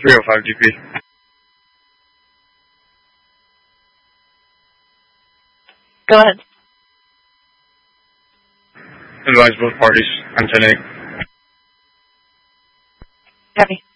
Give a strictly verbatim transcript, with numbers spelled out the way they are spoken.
three oh five D P. Go ahead. Advise both parties on ten eight. Copy.